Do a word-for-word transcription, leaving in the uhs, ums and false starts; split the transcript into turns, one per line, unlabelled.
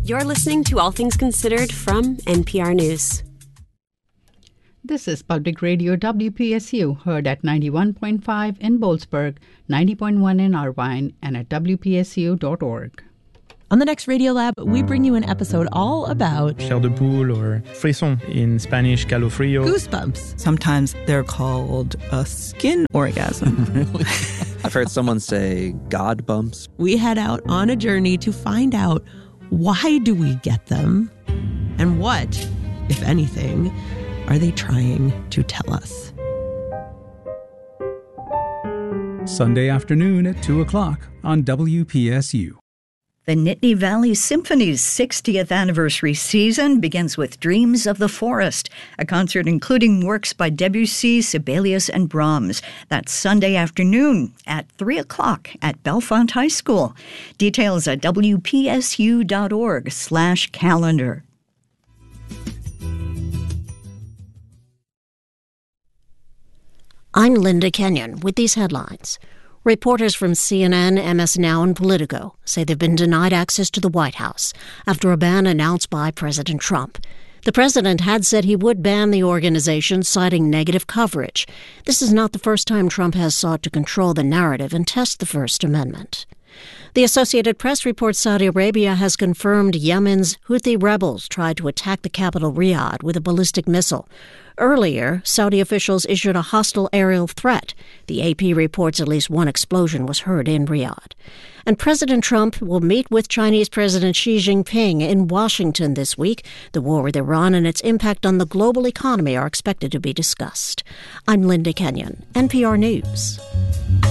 You're listening to All Things Considered from N P R News.
This is Public Radio W P S U, heard at ninety-one point five in Boalsburg, ninety point one in Irvine, and at w p s u dot org.
On the next Radio Lab, we bring you an episode all about
chair de poule, or frisson in Spanish, calofrío.
Goosebumps.
Sometimes they're called a skin orgasm.
Really? I've heard someone say God bumps.
We head out on a journey to find out, why do we get them? And what, if anything, are they trying to tell us?
Sunday afternoon at two o'clock on W P S U.
The Nittany Valley Symphony's sixtieth anniversary season begins with Dreams of the Forest, a concert including works by Debussy, Sibelius, and Brahms. That's Sunday afternoon at three o'clock at Bellefonte High School. Details at w p s u dot org slash calendar.
I'm Linda Kenyon with these headlines. Reporters from C N N, M S Now, and Politico say they've been denied access to the White House after a ban announced by President Trump. The president had said he would ban the organization, citing negative coverage. This is not the first time Trump has sought to control the narrative and test the First Amendment. The Associated Press reports Saudi Arabia has confirmed Yemen's Houthi rebels tried to attack the capital Riyadh with a ballistic missile. Earlier, Saudi officials issued a hostile aerial threat. The A P reports at least one explosion was heard in Riyadh. And President Trump will meet with Chinese President Xi Jinping in Washington this week. The war with Iran and its impact on the global economy are expected to be discussed. I'm Linda Kenyon, N P R News.